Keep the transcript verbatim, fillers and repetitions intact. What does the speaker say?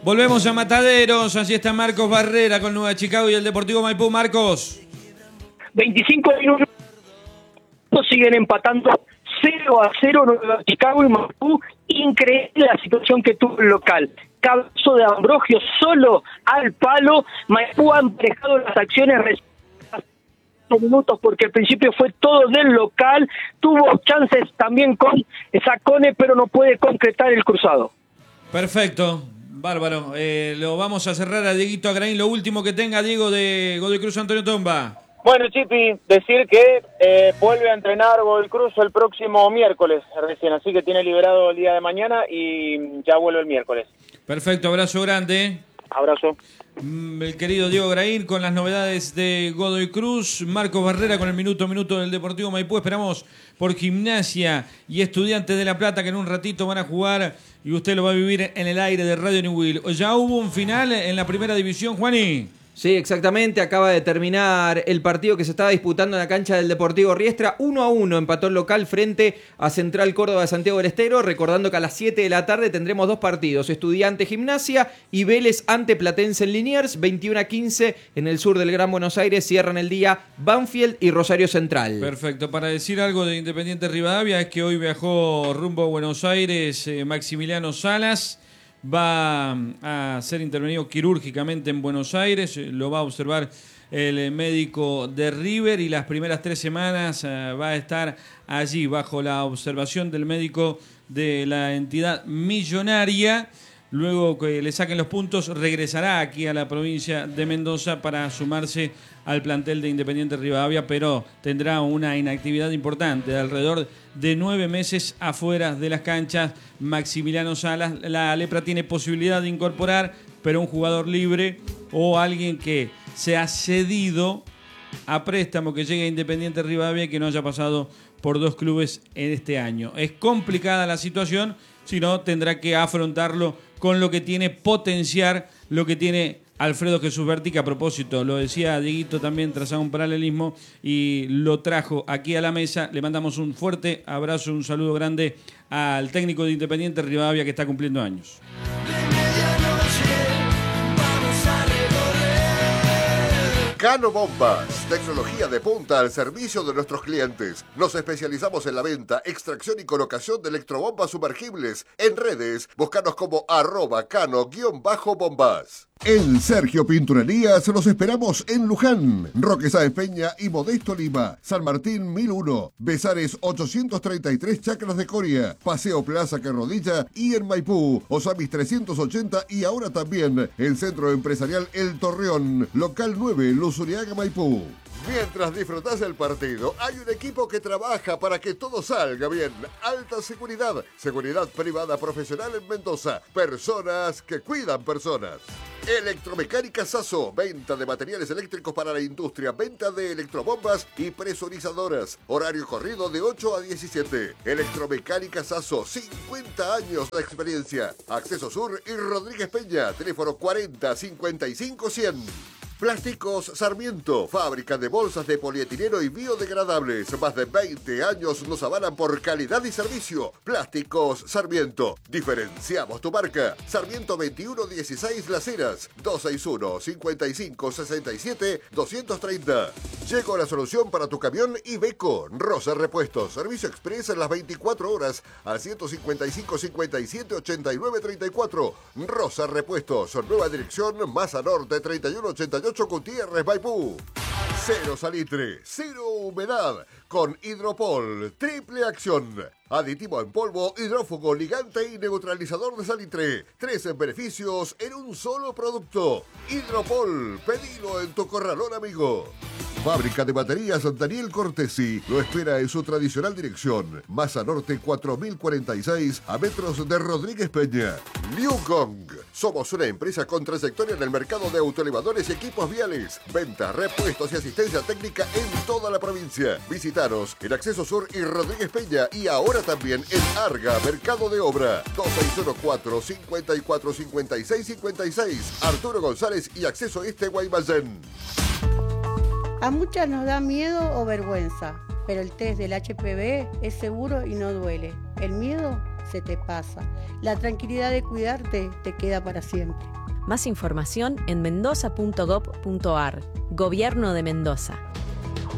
Volvemos a Mataderos, allí está Marcos Barrera con Nueva Chicago y el Deportivo Maipú. Marcos. veinticinco minutos siguen empatando cero a cero Nueva Chicago y Maipú. Increíble la situación que tuvo el local. Cabezo de Ambrogio solo al palo. Maipú ha emparejado las acciones minutos porque al principio fue todo del local. Tuvo chances también con Sacone, pero no puede concretar el cruzado. Perfecto. Bárbaro, eh, lo vamos a cerrar a Dieguito Agraín. Lo último que tenga Diego de Godoy Cruz Antonio Tomba. Bueno, Chipi, decir que eh, vuelve a entrenar Godoy Cruz el próximo miércoles recién, así que tiene liberado el día de mañana y ya vuelve el miércoles. Perfecto, abrazo grande. Abrazo. El querido Diego Agraín con las novedades de Godoy Cruz, Marcos Barrera con el minuto a minuto del Deportivo Maipú. Esperamos por Gimnasia y Estudiantes de La Plata, que en un ratito van a jugar y usted lo va a vivir en el aire de Radio New Will. ¿Ya hubo un final en la primera división, Juani? Sí, exactamente, acaba de terminar el partido que se estaba disputando en la cancha del Deportivo Riestra. uno a uno empató el local frente a Central Córdoba de Santiago del Estero, recordando que a las siete de la tarde tendremos dos partidos, Estudiantes Gimnasia y Vélez ante Platense en Liniers. Veintiuno a quince en el sur del Gran Buenos Aires, cierran el día Banfield y Rosario Central. Perfecto, para decir algo de Independiente Rivadavia es que hoy viajó rumbo a Buenos Aires eh, Maximiliano Salas. Va a ser intervenido quirúrgicamente en Buenos Aires, lo va a observar el médico de River y las primeras tres semanas va a estar allí bajo la observación del médico de la entidad millonaria. Luego que le saquen los puntos, regresará aquí a la provincia de Mendoza para sumarse al plantel de Independiente Rivadavia, pero tendrá una inactividad importante de alrededor de nueve meses afuera de las canchas. Maximiliano Salas, la Lepra tiene posibilidad de incorporar, pero un jugador libre o alguien que se ha cedido a préstamo, que llegue a Independiente Rivadavia y que no haya pasado por dos clubes en este año. Es complicada la situación, si no tendrá que afrontarlo con lo que tiene potenciar, lo que tiene Alfredo Jesús Berti, que a propósito, lo decía Dieguito también, trazaba un paralelismo y lo trajo aquí a la mesa. Le mandamos un fuerte abrazo, un saludo grande al técnico de Independiente Rivadavia que está cumpliendo años. Cano Bombas, tecnología de punta al servicio de nuestros clientes. Nos especializamos en la venta, extracción y colocación de electrobombas sumergibles. En redes, búscanos como arroba cano-bombas. En Sergio Pinturerías los esperamos en Luján, Roque Sáenz Peña y Modesto Lima, San Martín mil uno, Besares ochocientos treinta y tres Chacras de Coria, Paseo Plaza Carrodilla y en Maipú, Osamis trescientos ochenta y ahora también el Centro Empresarial El Torreón, local nueve, Luzuriaga, Maipú. Mientras disfrutás del partido, hay un equipo que trabaja para que todo salga bien. Alta seguridad, seguridad privada profesional en Mendoza. Personas que cuidan personas. Electromecánica Sasso, venta de materiales eléctricos para la industria, venta de electrobombas y presurizadoras. Horario corrido de ocho a diecisiete. Electromecánica Sasso, cincuenta años de experiencia. Acceso Sur y Rodríguez Peña, teléfono cuarenta cincuenta y cinco cien. Plásticos Sarmiento, fábrica de bolsas de polietileno y biodegradables. Más de veinte años nos avalan por calidad y servicio. Plásticos Sarmiento. Diferenciamos tu marca. Sarmiento veintiuno dieciséis Las Heras, dos seis uno, cinco cinco, seis siete, dos tres cero. Llegó la solución para tu camión Iveco. Rosa Repuestos. Servicio express en las veinticuatro horas al ciento cincuenta y cinco, cincuenta y siete, ochenta y nueve, treinta y cuatro. Rosa Repuestos. Nueva dirección, Masa Norte treinta y uno ochenta y ocho Gutiérrez, Maipú. Cero salitre, cero humedad, con Hidropol, triple acción. Aditivo en polvo, hidrófugo, ligante y neutralizador de salitre. Tres beneficios en un solo producto. Hidropol, pedilo en tu corralón amigo. Fábrica de baterías Daniel Cortesi lo espera en su tradicional dirección. Masa Norte cuatro mil cuarenta y seis a metros de Rodríguez Peña. Liugong. Somos una empresa con trayectoria en el mercado de autoelevadores y equipos viales. Venta, repuestos y asistencia técnica en toda la provincia. Visitaros en Acceso Sur y Rodríguez Peña y ahora también en Arga, Mercado de Obra. dos seis uno cuatro, cinco cuatro, cinco seis cinco seis. Arturo González y Acceso Este Guaymallén. A muchas nos da miedo o vergüenza, pero el test del H P V es seguro y no duele. El miedo se te pasa. La tranquilidad de cuidarte te queda para siempre. Más información en mendoza punto gob punto ar. Gobierno de Mendoza.